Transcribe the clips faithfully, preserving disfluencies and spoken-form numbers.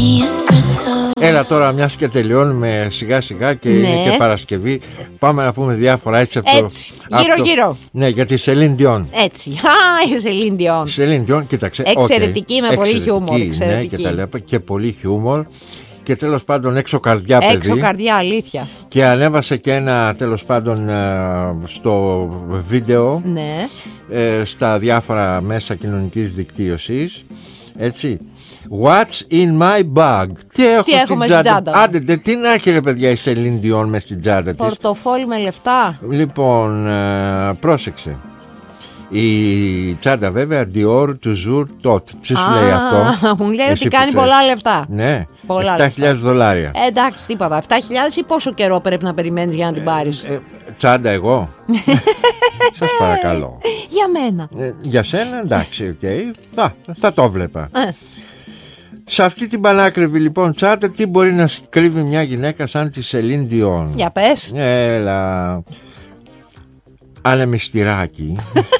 Έλα τώρα, μιας και τελειώνουμε σιγά σιγά και ναι. είναι και Παρασκευή. Πάμε να πούμε διάφορα έτσι από το. Έτσι, γύρω το, γύρω. Ναι, για τη Σελίν Διόν. Έτσι. Α, η Σελίν Διόν. Σελίν Διόν, κοίταξε. Εξαιρετική, okay. με πολύ χιούμορ. Ναι, και τα λέμε και πολύ χιούμορ. Και τέλος πάντων έξω καρδιά, παιδί. Έξω καρδιά, αλήθεια. Και ανέβασε και ένα τέλος πάντων στο βίντεο, ναι. στα διάφορα μέσα κοινωνικής δικτύωσης. Έτσι. What's in my bag? Τι έχω τι στην τσάντα, τσάντα. Άντε, τι να έχει ρε παιδιά η Σελίν Διόν μες στην τσάντα της. Πορτοφόλι με λεφτά. Λοιπόν, ε, πρόσεξε. Η τσάντα βέβαια Dior Toujours Tot. Τι σου λέει αυτό? Μου λέει ότι κάνει πολλά λεφτά. Ναι, επτά χιλιάδες δολάρια. Ε, εντάξει, τίποτα. επτά χιλιάδες ή πόσο καιρό πρέπει να περιμένεις για να την πάρεις? Ε, ε, τσάντα εγώ. Σας παρακαλώ. Για μένα. Ε, για σένα εντάξει, οκ. Okay. Θα, θα το βλέπα. Ε. Σε αυτή την πανάκριβη λοιπόν τσάντα τι μπορεί να κρύβει μια γυναίκα σαν τη Σελίν Διόν? Για πες. Έλα. Ανεμιστηράκι.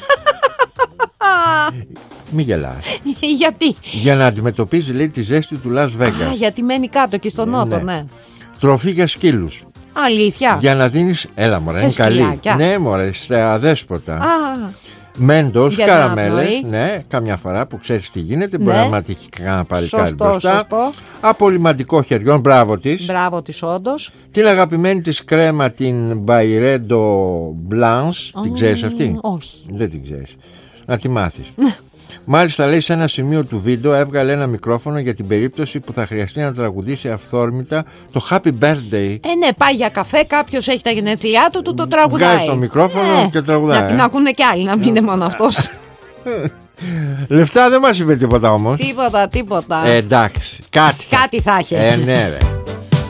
Μη γελάς. Γιατί? Για να αντιμετωπίζει λέει τη ζέστη του Las Vegas. Α, γιατί μένει κάτω και στο νότο, ναι. ναι. Τροφή για σκύλους. Αλήθεια? Για να δίνεις, έλα μωρέ, είναι καλή. Ναι μωρέ, στα αδέσποτα. Α. Μέντος, καραμέλες, ναι, καμιά φορά που ξέρεις τι γίνεται, ναι. Μπορεί να ματιχεί κανένα παλικάρι μπροστά. Σωστό. Απολυμαντικό χεριών, μπράβο της. Μπράβο της, όντως. Την αγαπημένη της κρέμα, την Byredo Blanche, oh, την ξέρεις αυτή? Όχι. Δεν την ξέρεις. Να τη μάθεις. Μάλιστα λέει σε ένα σημείο του βίντεο έβγαλε ένα μικρόφωνο για την περίπτωση που θα χρειαστεί να τραγουδήσει αυθόρμητα το Happy Birthday. Ε, ναι, πάει για καφέ, κάποιος έχει τα γενέθλιά του, του το τραγουδάει. Βγάζει το μικρόφωνο ε, και τραγουδάει. Να, να ακούνε κι άλλοι, να μην είναι μόνο αυτός. Λεφτά δεν μας είπε τίποτα όμως. Τίποτα, τίποτα. Ε, εντάξει, κάτι. Κάτι θα έχει. Ε, ναι, ρε.